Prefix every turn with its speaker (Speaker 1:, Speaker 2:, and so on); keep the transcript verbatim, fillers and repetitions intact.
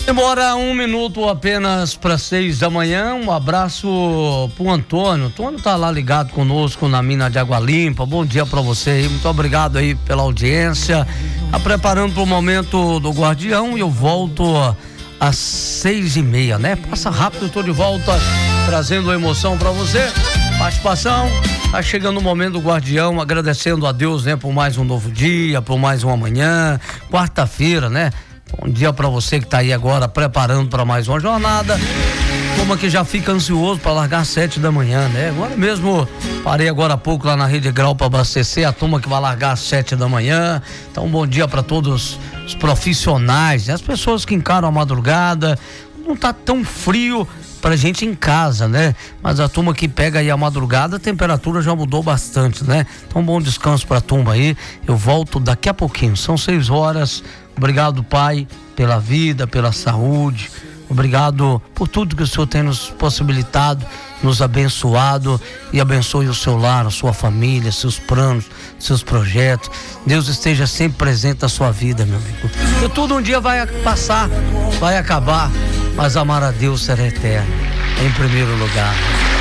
Speaker 1: Demora um minuto apenas para seis da manhã. Um abraço pro Antônio. Antônio tá lá ligado conosco na mina de Água Limpa. Bom dia para você aí. Muito obrigado aí pela audiência. Tá preparando pro momento do Guardião e eu volto às seis e meia, né? Passa rápido, eu tô de volta trazendo emoção para você. Participação. Tá chegando o momento do Guardião, agradecendo a Deus, né, por mais um novo dia, por mais uma manhã, quarta-feira, né? Bom dia para você que tá aí agora preparando para mais uma jornada. Como que já fica ansioso para largar às sete da manhã, né? Agora mesmo parei agora há pouco lá na Rede Grau para abastecer a turma que vai largar às sete da manhã. Então, bom dia para todos os profissionais, né? As pessoas que encaram a madrugada. Não tá tão frio pra gente em casa, né? Mas a turma que pega aí a madrugada, a temperatura já mudou bastante, né? Então, bom descanso pra turma aí. Eu volto daqui a pouquinho, são seis horas. Obrigado, Pai, pela vida, pela saúde. Obrigado por tudo que o Senhor tem nos possibilitado, nos abençoado, e abençoe o seu lar, a sua família, seus planos, seus projetos. Deus esteja sempre presente na sua vida, meu amigo. E tudo um dia vai passar, vai acabar, mas amar a Deus será eterno, em primeiro lugar.